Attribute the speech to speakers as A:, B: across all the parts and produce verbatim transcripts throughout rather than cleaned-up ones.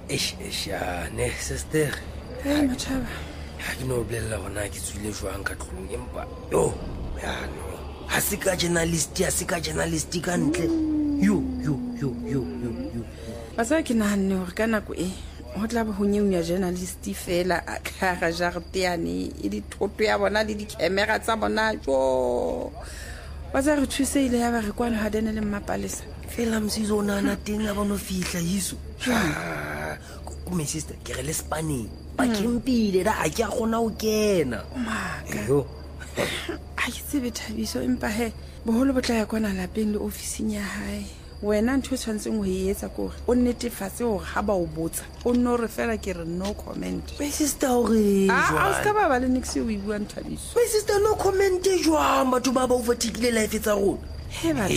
A: eish eish ya ne sister
B: Hey Matshaba.
A: ha ke no bolella gona ke tswile jwang ka tlong empa yo ya no ha se ka journalist ha se ka journalist ka ntle yo yo yo yo yo yo
B: Batsa ke nahanne hore ka nako e ho tla ba ho nyeunya journalist fela a ka ga jarte yane e di thoto ya bona le di camera tsa bona jo Batsa re thuse ile ya ba re kwana ha dene le mmapalesa
A: fela msizo nana teng a bona fihla yiso ko me sister ke re le Spanish ba kempile da a ke a gona o kena
B: maka
A: yo
B: a ke tsebe Thabiso empa he boholo bo tla ya kwana lapeng le ofising ya hae wena ntho tshwantseng ho e etsa gore o netefatse hore ha ba o botsa o nno re fela ke re no comment
A: my sister o re
B: a ska ba ba le nix o e buang Thabiso
A: my sister no comment jwang batho ba ba overtake life tsa rona
B: he ba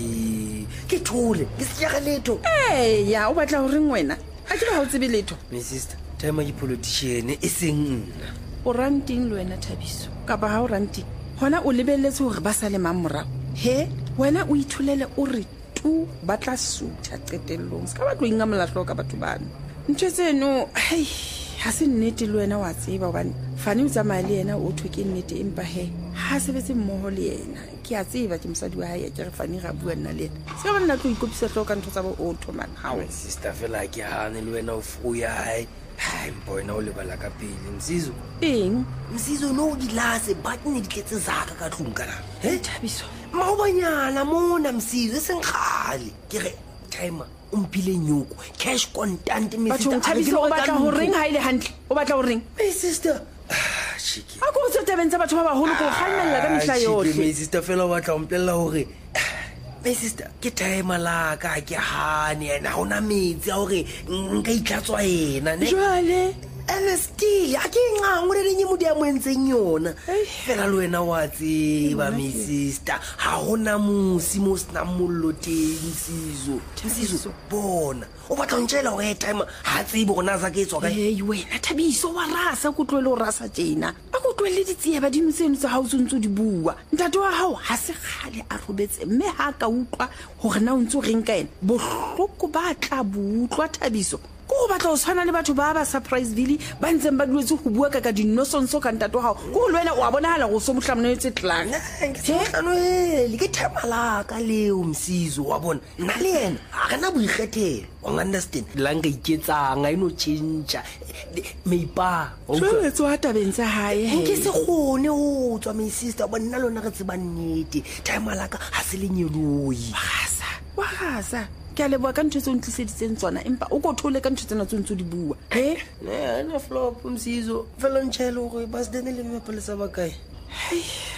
A: ke thole ke se letho
B: eh ya o batla hore ngwena a ke ba ho tsebe letho
A: my sister time ke politician e seng nna
B: o ranting le wena Thabiso ka ba ha o ranting hona o lebelletse hore ba sa le mamorao he wena o ithulele o re tu batla sutha qetellong ska ba tlo inga molahlo ka batho bana ntse tseno hey ha se nnete le wena wa tseba hobane fane o tsamaya le yena o thwe ke nnete empa he ha sebetse mmoho le yena ke a tseba ke mosadi wa hae ke re fane ra bua nna le yena se ba nna tlo ikopisa hloka ntho tsa bo auto man how
A: my sister fela ke hane le wena o fu ya hae hai mbona o lebala ka pele msizo
B: eng
A: msizo no dilase batne ditletse zaka ka tlung kana he
B: Thabiso
A: maobanyana mona msizo senkhali ke re timer umpile nyuko cash contant me
B: sister Thabiso o batla ho ring ha ile hantle o batla ho ring
A: my sister shiki
B: a go tse tebentse batho ba baholo go kgannela ka mehla yohle
A: my sister fela o batla o mpella hore my sister ke timer la ka ke hane ena hona metsi a hore nka itlatswa ena ne
B: jwale
A: ene still a ke ngango le renye modi a moentseng yona fela le wena wa tseba my sister ha hona musi mo sna mollo teng msizo msizo bona o batla ntshela hore time ha tsebe gona za ke tswa ka
B: hey wena Thabiso wa rasa go tlwele o rasa tjena a go tlwele ditsie ba dimo tseno tsa hao tsontso di bua ntate wa hao ha se khale a robetse mme ha ka utlwa hore na o ntse o reng ka ena bohloko ba tla butlwa Thabiso go batla o tshwana le batho ba ba surprise ville ba ntseng ba duetse go bua ka ka dinosonso ka ntate wa hao go le wena o a bonahala go so mohlamnetse tlang
A: ano ele ke thamala ka leo msizo wa bona nna le yena a rena boikgethelo wa understand langa iketsang a ino change meipa
B: o tswetse wa tabeng tsa hae
A: ke se gone o tswa my sister bona lona re tseba nnete thamala ka ha se le nyeloi
B: wa gasa wa gasa ke a leboa ka ntho tse o ntliseditseng tsona empa o ko thole ka ntho tsena tse ntse di bua he
A: ne na flop msizo fela ntshelo gore ba se dene le mapolesa ba kae